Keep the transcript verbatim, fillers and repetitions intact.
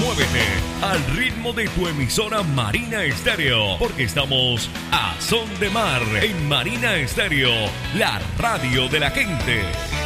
muévete al ritmo de tu emisora Marina Estéreo, porque estamos a son de mar en Marina Estéreo, la radio de la gente.